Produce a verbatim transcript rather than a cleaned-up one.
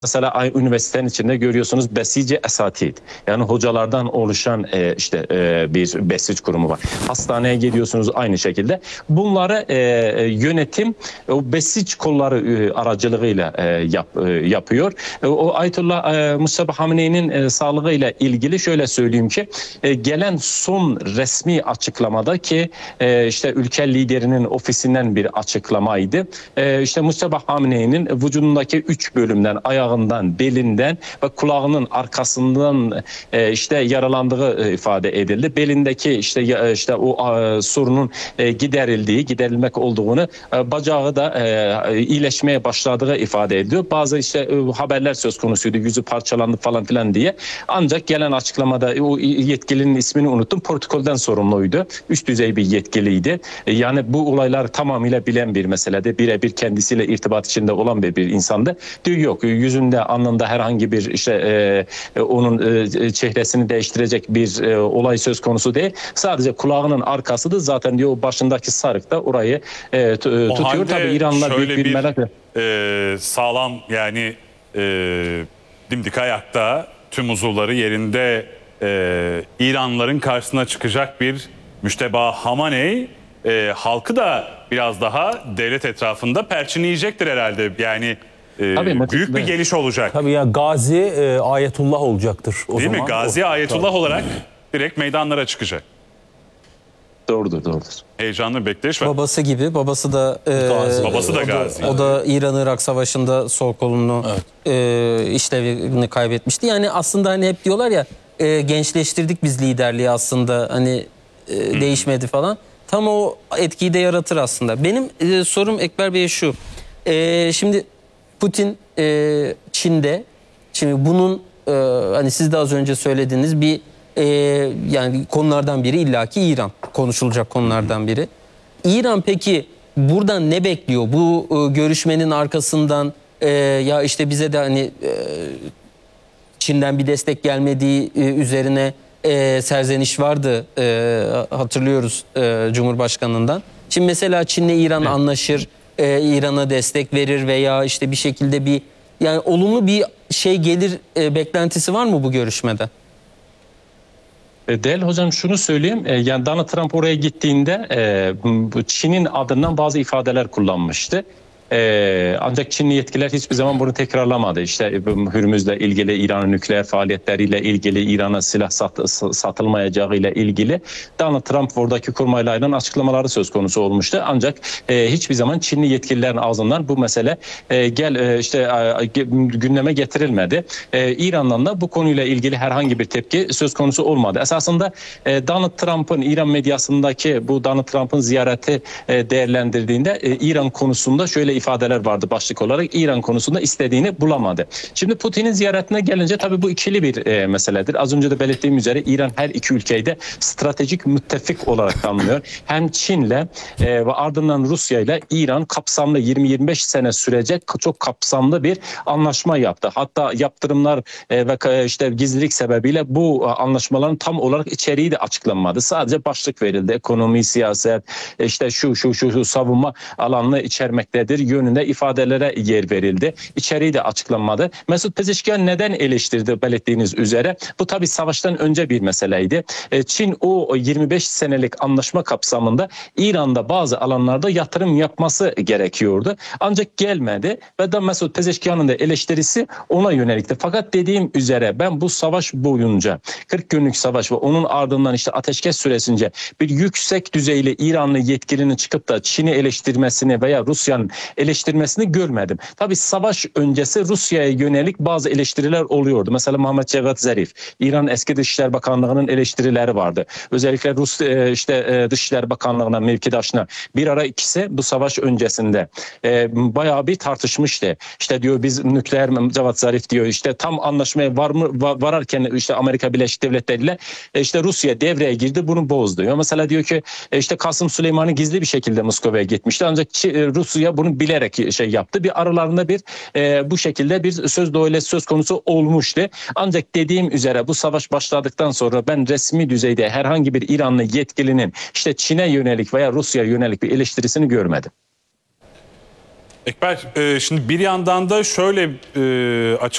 Mesela aynı üniversitenin içinde görüyorsunuz besici esatid. Yani hocalardan oluşan e, işte e, bir besic kurumu var. Hastaneye gidiyorsunuz aynı şekilde. Bunları e, yönetim o besic kolları e, aracılığıyla e, yap, e, yapıyor. E, o Ayetullah e, Mustafa Hamene'nin e, sağlığıyla ilgili şöyle söyleyeyim ki e, gelen son resmi açıklamada ki e, işte ülke liderinin ofisinden bir açıklamaydı. E, işte Mustafa Hamene'nin vücudundaki üç bölümden ayağı belinden ve kulağının arkasından e, işte yaralandığı e, ifade edildi. Belindeki işte e, işte o e, sorunun e, giderildiği, giderilmek olduğunu, e, bacağı da e, iyileşmeye başladığı ifade ediliyor. Bazı işte e, haberler söz konusuydu. Yüzü parçalandı falan filan diye. Ancak gelen açıklamada o yetkilinin ismini unuttum. Protokolden sorumluydu. Üst düzey bir yetkiliydi. E, yani bu olaylar tamamıyla bilen bir meselede. Birebir kendisiyle irtibat içinde olan bir, bir insandı. Diyor yok yüzün de anlamda herhangi bir işte e, onun e, çehresini değiştirecek bir e, olay söz konusu değil. Sadece kulağının arkasıdır. Zaten diyor başındaki sarık da orayı e, tutuyor. Tabii İranlılar büyük bir, bir merak e, sağlam yani e, dimdik ayakta tüm uzuvları yerinde e, İranlıların karşısına çıkacak bir Müşteba Hamaney e, halkı da biraz daha devlet etrafında perçinleyecektir herhalde. Yani Ee, Tabii, büyük bir geliş olacak. Tabii ya Gazi e, Ayetullah olacaktır o Değil zaman. mi? Gazi o, Ayetullah tabii. olarak direkt meydanlara çıkacak. Doğrudur, doğrudur. Heyecanlı bir bekleyiş var. Babası gibi, babası da e, Gazi. babası da o Gazi. Da, o da İran-Irak Savaşı'nda sol kolunu evet. e, işlevini kaybetmişti. Yani aslında hani hep diyorlar ya e, gençleştirdik biz liderliği aslında hani e, hmm. değişmedi falan. Tam o etkiyi de yaratır aslında. Benim e, sorum Ekber Bey'e şu. E, şimdi Putin e, Çin'de, şimdi bunun e, hani siz de az önce söylediğiniz bir e, yani konulardan biri illaki İran, konuşulacak konulardan biri. İran peki buradan ne bekliyor? Bu e, görüşmenin arkasından e, ya işte bize de hani e, Çin'den bir destek gelmediği e, üzerine e, serzeniş vardı e, hatırlıyoruz e, Cumhurbaşkanı'ndan. Şimdi mesela Çin'le İran evet. anlaşır. Ee, İran'a destek verir veya işte bir şekilde bir yani olumlu bir şey gelir e, beklentisi var mı bu görüşmede? Değerli hocam şunu söyleyeyim, e, yani Donald Trump oraya gittiğinde e, Çin'in adından bazı ifadeler kullanmıştı. Ee, ancak Çinli yetkililer hiçbir zaman bunu tekrarlamadı. İşte Hürmüz'le ilgili, İran'ın nükleer faaliyetleriyle ilgili, İran'a silah sat, satılmayacağıyla ilgili Donald Trump oradaki kurmaylarının açıklamaları söz konusu olmuştu. Ancak e, hiçbir zaman Çinli yetkililerin ağzından bu mesele e, gel e, işte e, gündeme getirilmedi. E, İran'dan da bu konuyla ilgili herhangi bir tepki söz konusu olmadı. Esasında e, Donald Trump'ın İran medyasındaki bu Donald Trump'ın ziyareti e, değerlendirdiğinde e, İran konusunda şöyle ifadeler vardı başlık olarak. İran konusunda istediğini bulamadı. Şimdi Putin'in ziyaretine gelince tabii bu ikili bir e, meseledir. Az önce de belirttiğim üzere İran her iki ülkeyi de stratejik müttefik olarak tanımlıyor. Hem Çin'le e, ve ardından Rusya'yla İran kapsamlı yirmi yirmi beş sene sürecek çok kapsamlı bir anlaşma yaptı. Hatta yaptırımlar e, ve işte gizlilik sebebiyle bu anlaşmaların tam olarak içeriği de açıklanmadı. Sadece başlık verildi. Ekonomi, siyaset, işte şu şu şu, şu savunma alanını içermektedir yönünde ifadelere yer verildi. İçeriği de açıklanmadı. Mesut Pezeshkian neden eleştirdi belirttiğiniz üzere? Bu tabii savaştan önce bir meseleydi. Çin o yirmi beş senelik anlaşma kapsamında İran'da bazı alanlarda yatırım yapması gerekiyordu. Ancak gelmedi ve de Mesut Pezeshkian'ın da eleştirisi ona yönelikti. Fakat dediğim üzere ben bu savaş boyunca kırk günlük savaş ve onun ardından işte ateşkes süresince bir yüksek düzeyli İranlı yetkilinin çıkıp da Çin'i eleştirmesini veya Rusya'nın eleştirmesini görmedim. Tabii savaş öncesi Rusya'ya yönelik bazı eleştiriler oluyordu. Mesela Mehmet Cevat Zarif, İran eski Dışişler Bakanlığı'nın eleştirileri vardı. Özellikle Rus işte Dışişler Bakanlığı'na, mevkidaşına bir ara ikisi bu savaş öncesinde e, bayağı bir tartışmıştı. İşte diyor biz nükleer Cevat Zarif diyor işte tam anlaşmaya var mı vararken işte Amerika Birleşik Devletleri ile işte Rusya devreye girdi bunu bozdu. Ya mesela diyor ki işte Kasım Süleyman'ı gizli bir şekilde Moskova'ya gitmişti ancak Rusya bunu bilerek şey yaptı. Bir aralarında bir e, bu şekilde bir söz dolaylı söz konusu olmuştu. Ancak dediğim üzere bu savaş başladıktan sonra ben resmi düzeyde herhangi bir İranlı yetkilinin işte Çin'e yönelik veya Rusya'ya yönelik bir eleştirisini görmedim. Ekber, e, şimdi bir yandan da şöyle e, açık